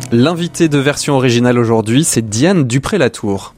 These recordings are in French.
L'invité de Version Originale aujourd'hui, c'est Diane Dupré-Latour.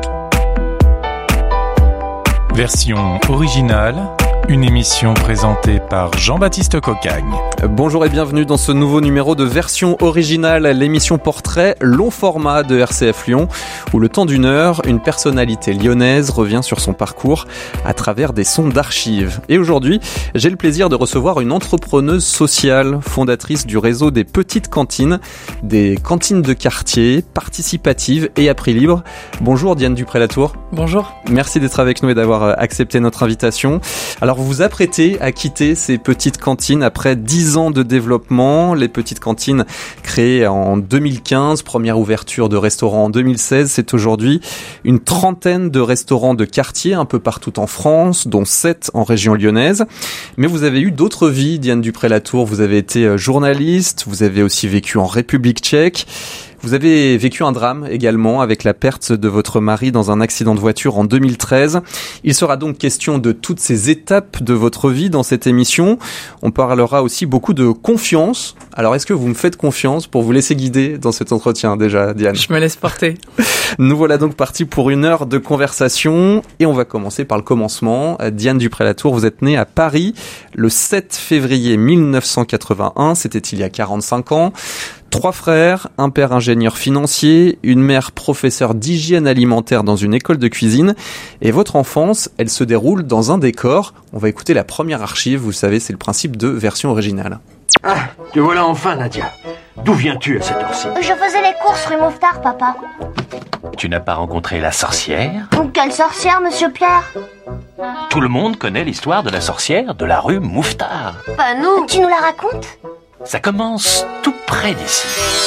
Version Originale, une émission présentée par Jean-Baptiste Cocagne. Bonjour et bienvenue dans ce nouveau numéro de Version Originale, l'émission portrait long format de RCF Lyon, où le temps d'une heure, une personnalité lyonnaise revient sur son parcours à travers des sons d'archives. Et aujourd'hui, j'ai le plaisir de recevoir une entrepreneuse sociale, fondatrice du réseau des petites cantines, des cantines de quartier, participatives et à prix libre. Bonjour Diane Dupré-Latour. Bonjour. Merci d'être avec nous et d'avoir accepté notre invitation. Alors vous vous apprêtez à quitter ces petites cantines après 10 ans de développement. Les petites cantines créées en 2015, première ouverture de restaurants en 2016. C'est aujourd'hui une trentaine de restaurants de quartier un peu partout en France, dont 7 en région lyonnaise. Mais vous avez eu d'autres vies, Diane Dupré-Latour. Vous avez été journaliste, vous avez aussi vécu en République tchèque. Vous avez vécu un drame également avec la perte de votre mari dans un accident de voiture en 2013. Il sera donc question de toutes ces étapes de votre vie dans cette émission. On parlera aussi beaucoup de confiance. Alors, est-ce que vous me faites confiance pour vous laisser guider dans cet entretien déjà, Diane ? Je me laisse porter. Nous voilà donc partis pour une heure de conversation et on va commencer par le commencement. Diane Dupré-Latour, vous êtes née à Paris le 7 février 1981. C'était il y a 45 ans. 3 frères, un père ingénieur financier, une mère professeure d'hygiène alimentaire dans une école de cuisine. Et votre enfance, elle se déroule dans un décor. On va écouter la première archive, vous savez, c'est le principe de Version Originale. Ah, te voilà enfin, Nadia. D'où viens-tu à cette heure-ci ? Je faisais les courses rue Mouffetard, papa. Tu n'as pas rencontré la sorcière ? Quelle sorcière, monsieur Pierre ? Tout le monde connaît l'histoire de la sorcière de la rue Mouffetard. Pas nous. Tu nous la racontes ? Ça commence tout près d'ici.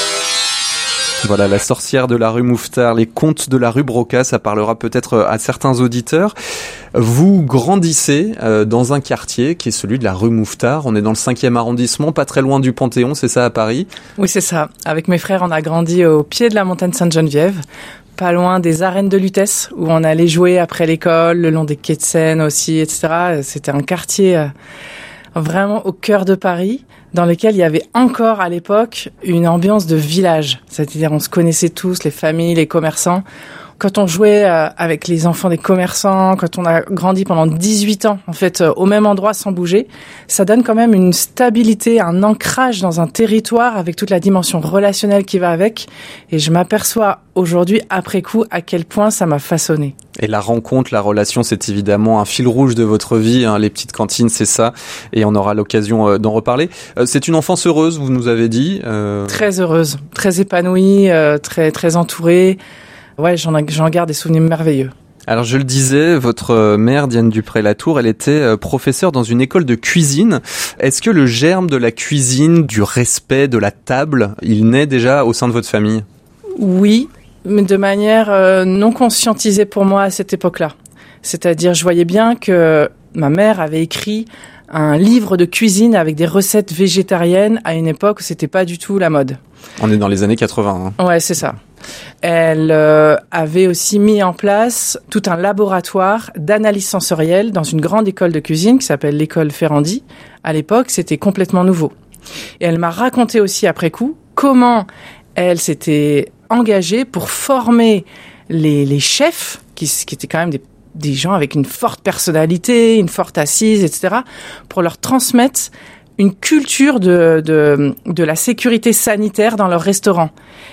Voilà, la sorcière de la rue Mouffetard, les contes de la rue Broca, ça parlera peut-être à certains auditeurs. Vous grandissez dans un quartier qui est celui de la rue Mouffetard. On est dans le 5e arrondissement, pas très loin du Panthéon, c'est ça à Paris ? Oui, c'est ça. Avec mes frères, on a grandi au pied de la montagne Sainte-Geneviève, pas loin des arènes de Lutèce, où on allait jouer après l'école, le long des quais de Seine aussi, etc. C'était un quartier vraiment au cœur de Paris, dans lequel il y avait encore à l'époque une ambiance de village. C'est-à-dire on se connaissait tous, les familles, les commerçants. Quand on jouait avec les enfants des commerçants, quand on a grandi pendant 18 ans, en fait, au même endroit sans bouger, ça donne quand même une stabilité, un ancrage dans un territoire avec toute la dimension relationnelle qui va avec. Et je m'aperçois aujourd'hui, après coup, à quel point ça m'a façonné. Et la rencontre, la relation, c'est évidemment un fil rouge de votre vie. Hein. Les petites cantines, c'est ça. Et on aura l'occasion d'en reparler. C'est une enfance heureuse, vous nous avez dit. Très heureuse, très épanouie, très entourée. Ouais, j'en garde des souvenirs merveilleux. Alors je le disais, votre mère, Diane Dupré-Latour, elle était professeure dans une école de cuisine. Est-ce que le germe de la cuisine, du respect de la table, il naît déjà au sein de votre famille ? Oui, mais de manière non conscientisée pour moi à cette époque-là. C'est-à-dire, je voyais bien que ma mère avait écrit un livre de cuisine avec des recettes végétariennes à une époque où c'était pas du tout la mode. On est dans les années 80. Hein. Ouais, c'est ça. Elle avait aussi mis en place tout un laboratoire d'analyse sensorielle dans une grande école de cuisine qui s'appelle l'école Ferrandi. À l'époque, c'était complètement nouveau. Et elle m'a raconté aussi après coup comment elle s'était engagée pour former les chefs, qui étaient quand même des gens avec une forte personnalité, une forte assise, etc., pour leur transmettre une culture de la sécurité sanitaire dans leur restaurant.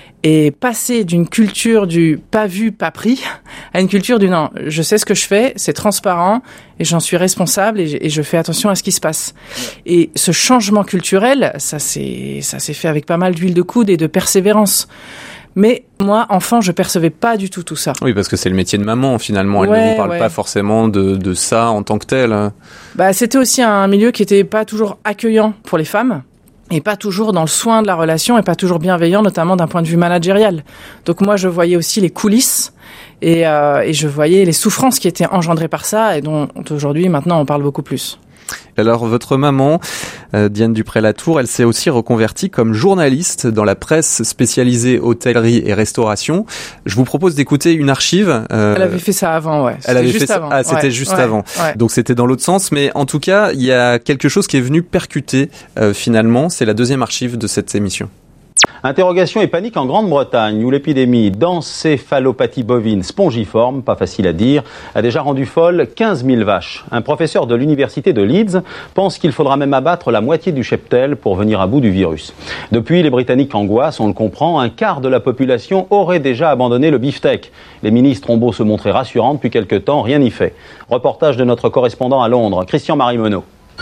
Et passer d'une culture du pas vu, pas pris, à une culture du non, je sais ce que je fais, c'est transparent, et j'en suis responsable, et je fais attention à ce qui se passe. Et ce changement culturel, ça s'est fait avec pas mal d'huile de coude et de persévérance. Mais moi, enfant, je percevais pas du tout ça. Oui, parce que c'est le métier de maman, finalement. Elle ne vous parle pas forcément de ça en tant que tel. Bah, c'était aussi un milieu qui était pas toujours accueillant pour les femmes. Et pas toujours dans le soin de la relation et pas toujours bienveillant, notamment d'un point de vue managérial. Donc moi, je voyais aussi les coulisses et je voyais les souffrances qui étaient engendrées par ça et dont aujourd'hui, maintenant, on parle beaucoup plus. Alors votre maman, Diane Dupré-Latour, elle s'est aussi reconvertie comme journaliste dans la presse spécialisée hôtellerie et restauration. Je vous propose d'écouter une archive. Elle avait fait ça avant, ouais. Elle avait fait ça avant. Ah, c'était juste avant. Ouais. Donc c'était dans l'autre sens, mais en tout cas, il y a quelque chose qui est venu percuter finalement. C'est la deuxième archive de cette émission. Interrogation et panique en Grande-Bretagne, où l'épidémie d'encéphalopathie bovine spongiforme, pas facile à dire, a déjà rendu folle 15 000 vaches. Un professeur de l'université de Leeds pense qu'il faudra même abattre la moitié du cheptel pour venir à bout du virus. Depuis, les Britanniques angoissent, on le comprend, un quart de la population aurait déjà abandonné le beefsteak. Les ministres ont beau se montrer rassurants depuis quelque temps, rien n'y fait. Reportage de notre correspondant à Londres, Christian-Marie Monod.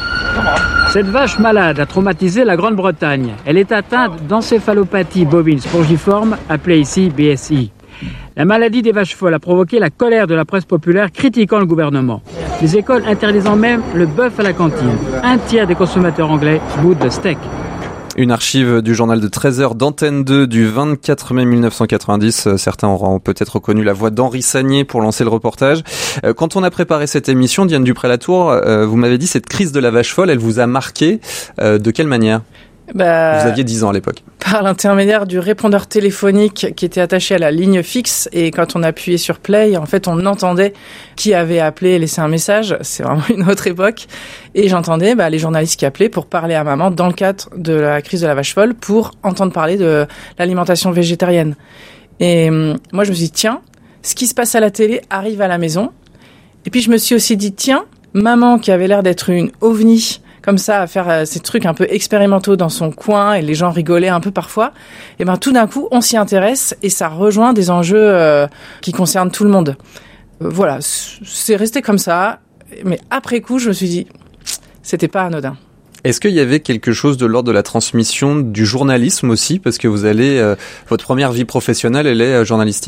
Cette vache malade a traumatisé la Grande-Bretagne. Elle est atteinte d'encéphalopathie bovine spongiforme, appelée ici BSI. La maladie des vaches folles a provoqué la colère de la presse populaire critiquant le gouvernement. Les écoles interdisant même le bœuf à la cantine. Un tiers des consommateurs anglais goûtent de steak. Une archive du journal de 13h d'Antenne 2 du 24 mai 1990. Certains auront peut-être reconnu la voix d'Henri Sagnier pour lancer le reportage. Quand on a préparé cette émission, Diane Dupré-Latour, vous m'avez dit cette crise de la vache folle, elle vous a marqué. De quelle manière ? Vous aviez 10 ans à l'époque. Par l'intermédiaire du répondeur téléphonique qui était attaché à la ligne fixe, et quand on appuyait sur play, en fait, on entendait qui avait appelé et laissé un message. C'est vraiment une autre époque. Et j'entendais les journalistes qui appelaient pour parler à maman dans le cadre de la crise de la vache folle, pour entendre parler de l'alimentation végétarienne. Et moi, je me suis dit, tiens, ce qui se passe à la télé arrive à la maison. Et puis, je me suis aussi dit, tiens, maman qui avait l'air d'être une ovni, comme ça, à faire ces trucs un peu expérimentaux dans son coin, et les gens rigolaient un peu parfois, et tout d'un coup, on s'y intéresse, et ça rejoint des enjeux qui concernent tout le monde. Voilà, c'est resté comme ça, mais après coup, je me suis dit, c'était pas anodin. Est-ce qu'il y avait quelque chose de l'ordre de la transmission du journalisme aussi, parce que vous allez, votre première vie professionnelle, elle est journalistique ?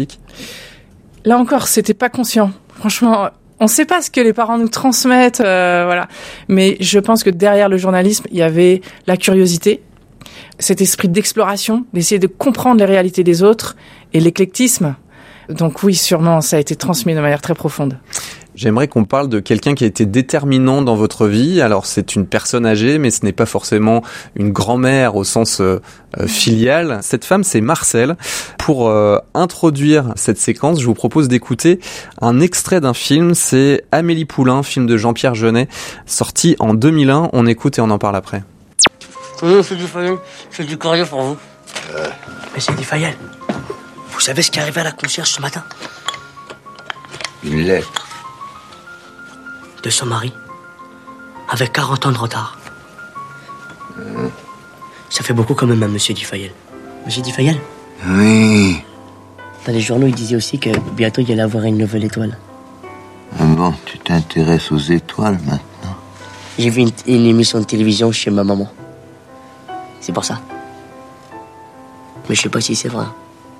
Là encore, c'était pas conscient. Franchement, on ne sait pas ce que les parents nous transmettent, voilà. Mais je pense que derrière le journalisme, il y avait la curiosité, cet esprit d'exploration, d'essayer de comprendre les réalités des autres, et l'éclectisme. Donc oui, sûrement, ça a été transmis de manière très profonde. J'aimerais qu'on parle de quelqu'un qui a été déterminant dans votre vie. Alors, c'est une personne âgée, mais ce n'est pas forcément une grand-mère au sens filial. Cette femme, c'est Marcel. Pour introduire cette séquence, je vous propose d'écouter un extrait d'un film. C'est Amélie Poulain, film de Jean-Pierre Jeunet, sorti en 2001. On écoute et on en parle après. Monsieur Dufayel, j'ai du courrier pour vous. Monsieur Dufayel, vous savez ce qui est arrivé à la concierge ce matin ? Une lettre. De son mari, avec 40 ans de retard. Ça fait beaucoup quand même à Monsieur Dufayel. Monsieur Dufayel ? Oui. Dans les journaux, il disait aussi que bientôt il allait avoir une nouvelle étoile. Ah bon, tu t'intéresses aux étoiles maintenant ? J'ai vu une émission de télévision chez ma maman. C'est pour ça. Mais je sais pas si c'est vrai.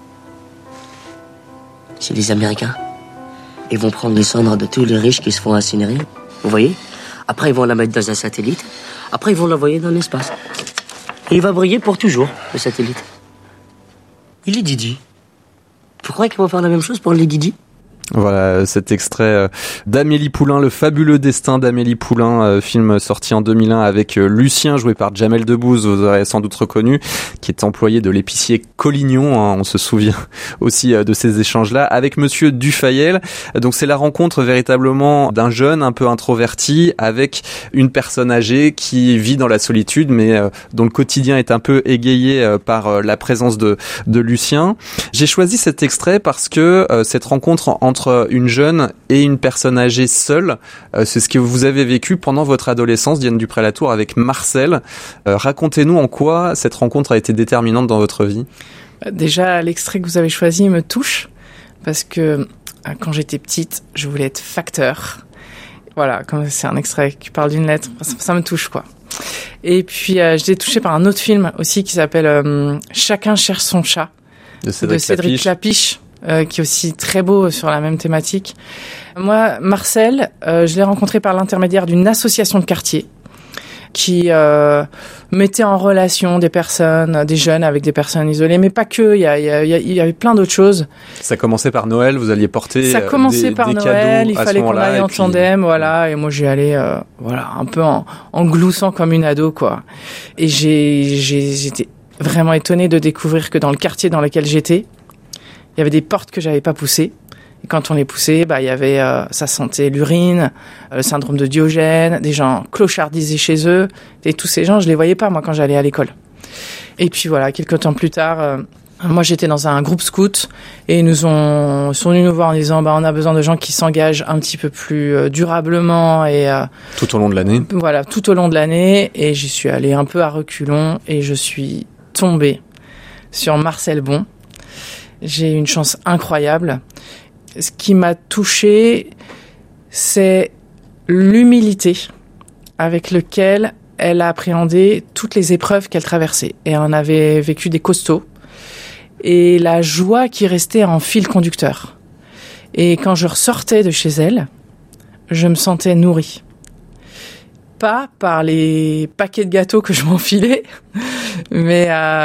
C'est les Américains. Ils vont prendre les cendres de tous les riches qui se font incinérer. Vous voyez ? Après, ils vont la mettre dans un satellite. Après, ils vont l'envoyer dans l'espace. Et il va briller pour toujours, le satellite. Il est Didi. Vous croyez qu'ils vont faire la même chose pour les Didi ? Voilà, cet extrait d'Amélie Poulain, le fabuleux destin d'Amélie Poulain, film sorti en 2001 avec Lucien, joué par Jamel Debbouze, vous aurez sans doute reconnu, qui est employé de l'épicier Collignon, on se souvient aussi de ces échanges-là, avec Monsieur Dufayel. Donc c'est la rencontre véritablement d'un jeune un peu introverti avec une personne âgée qui vit dans la solitude, mais dont le quotidien est un peu égayé par la présence de Lucien. J'ai choisi cet extrait parce que cette rencontre entre une jeune et une personne âgée seule, c'est ce que vous avez vécu pendant votre adolescence, Diane Dupré-Latour, avec Marcel. Racontez-nous en quoi cette rencontre a été déterminante dans votre vie. Déjà, l'extrait que vous avez choisi me touche, parce que quand j'étais petite, je voulais être facteur. Voilà, comme c'est un extrait qui parle d'une lettre, ça me touche, quoi. Et puis, j'étais touchée par un autre film aussi qui s'appelle Chacun cherche son chat, de Cédric Klapisch. Qui est aussi très beau sur la même thématique. Moi, Marcel, je l'ai rencontré par l'intermédiaire d'une association de quartier qui mettait en relation des personnes, des jeunes avec des personnes isolées, mais pas que, il y avait plein d'autres choses. Ça commençait par Noël, vous alliez porter des cadeaux. Ça commençait par Noël, il fallait qu'on aille en tandem, voilà, et moi j'y allais un peu en gloussant comme une ado, quoi. Et j'étais vraiment étonnée de découvrir que dans le quartier dans lequel j'étais, il y avait des portes que j'avais pas poussées. Et quand on les poussait, il y avait, ça sentait l'urine, le syndrome de Diogène, des gens clochardisaient chez eux. Et tous ces gens, je les voyais pas, moi, quand j'allais à l'école. Et puis voilà, quelques temps plus tard, moi j'étais dans un groupe scout et ils sont venus nous voir en disant on a besoin de gens qui s'engagent un petit peu plus durablement et tout au long de l'année. Voilà, tout au long de l'année, et j'y suis allée un peu à reculons et je suis tombée sur Marcel Bon. J'ai eu une chance incroyable. Ce qui m'a touchée, c'est l'humilité avec laquelle elle a appréhendé toutes les épreuves qu'elle traversait. Et elle en avait vécu des costauds. Et la joie qui restait en fil conducteur. Et quand je ressortais de chez elle, je me sentais nourrie. Pas par les paquets de gâteaux que je m'enfilais, mais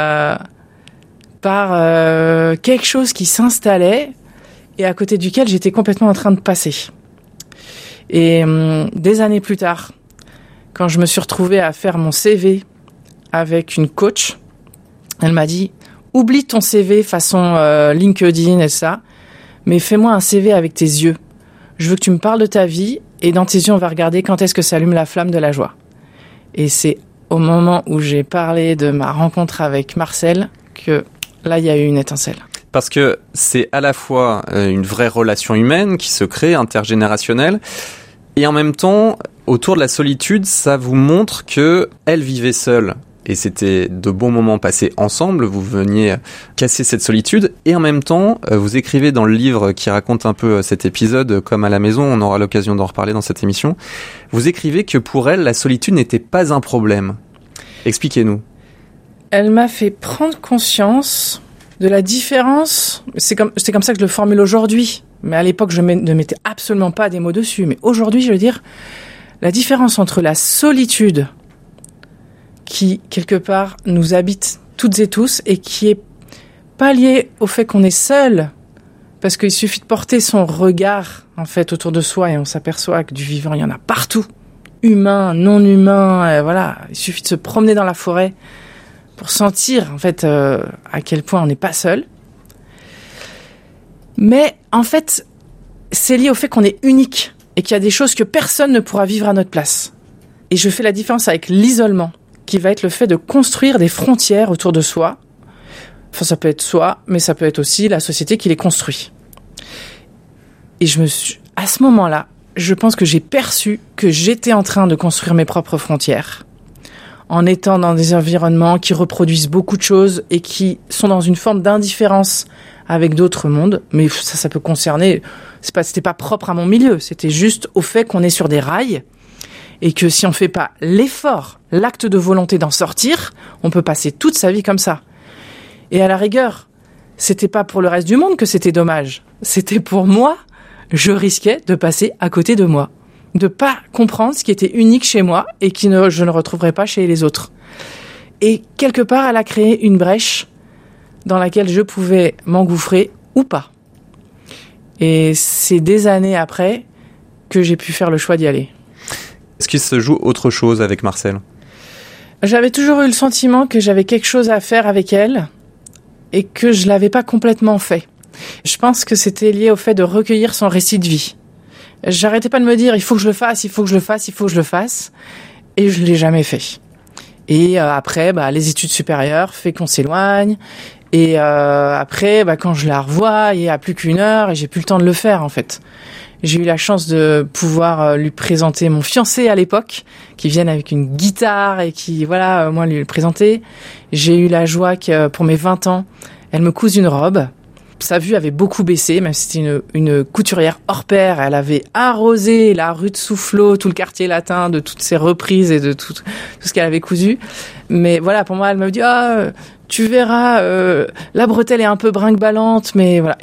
par quelque chose qui s'installait et à côté duquel j'étais complètement en train de passer. Et des années plus tard, quand je me suis retrouvée à faire mon CV avec une coach, elle m'a dit « Oublie ton CV façon LinkedIn et ça, mais fais-moi un CV avec tes yeux. Je veux que tu me parles de ta vie et dans tes yeux, on va regarder quand est-ce que s'allume la flamme de la joie. » Et c'est au moment où j'ai parlé de ma rencontre avec Marcel que là, il y a eu une étincelle. Parce que c'est à la fois une vraie relation humaine qui se crée, intergénérationnelle, et en même temps, autour de la solitude, ça vous montre que elle vivait seule. Et c'était de bons moments passés ensemble, vous veniez casser cette solitude, et en même temps, vous écrivez dans le livre qui raconte un peu cet épisode, comme à la maison, on aura l'occasion d'en reparler dans cette émission, vous écrivez que pour elle, la solitude n'était pas un problème. Expliquez-nous. Elle m'a fait prendre conscience de la différence, c'est comme ça que je le formule aujourd'hui, mais à l'époque je ne mettais absolument pas des mots dessus, mais aujourd'hui je veux dire, la différence entre la solitude qui quelque part nous habite toutes et tous et qui est pas liée au fait qu'on est seul, parce qu'il suffit de porter son regard en fait autour de soi et on s'aperçoit que du vivant il y en a partout, humain, non humain, voilà, il suffit de se promener dans la forêt pour sentir en fait à quel point on n'est pas seul. Mais en fait, c'est lié au fait qu'on est unique et qu'il y a des choses que personne ne pourra vivre à notre place. Et je fais la différence avec l'isolement, qui va être le fait de construire des frontières autour de soi. Enfin, ça peut être soi, mais ça peut être aussi la société qui les construit. Et à ce moment-là, je pense que j'ai perçu que j'étais en train de construire mes propres frontières, en étant dans des environnements qui reproduisent beaucoup de choses et qui sont dans une forme d'indifférence avec d'autres mondes. Mais ça peut concerner, c'était pas propre à mon milieu, c'était juste au fait qu'on est sur des rails et que si on fait pas l'effort, l'acte de volonté d'en sortir, on peut passer toute sa vie comme ça. Et à la rigueur, c'était pas pour le reste du monde que c'était dommage. C'était pour moi, je risquais de passer à côté de moi, de pas comprendre ce qui était unique chez moi et je ne retrouverais pas chez les autres. Et quelque part, elle a créé une brèche dans laquelle je pouvais m'engouffrer ou pas. Et c'est des années après que j'ai pu faire le choix d'y aller. Est-ce qu'il se joue autre chose avec Marcel ? J'avais toujours eu le sentiment que j'avais quelque chose à faire avec elle et que je l'avais pas complètement fait. Je pense que c'était lié au fait de recueillir son récit de vie. J'arrêtais pas de me dire il faut que je le fasse, il faut que je le fasse, il faut que je le fasse, et je l'ai jamais fait. Et après, les études supérieures fait qu'on s'éloigne. Et après, quand je la revois, il n'y a plus qu'une heure et j'ai plus le temps de le faire en fait. J'ai eu la chance de pouvoir lui présenter mon fiancé à l'époque, qui vienne avec une guitare et qui, moi lui le présenter. J'ai eu la joie que pour mes 20 ans, elle me couse une robe. Sa vue avait beaucoup baissé, même si c'était une couturière hors pair. Elle avait arrosé la rue de Soufflot, tout le quartier latin, de toutes ses reprises et de tout ce qu'elle avait cousu. Mais voilà, pour moi, elle m'a dit, tu verras, la bretelle est un peu brinque-ballante, mais voilà.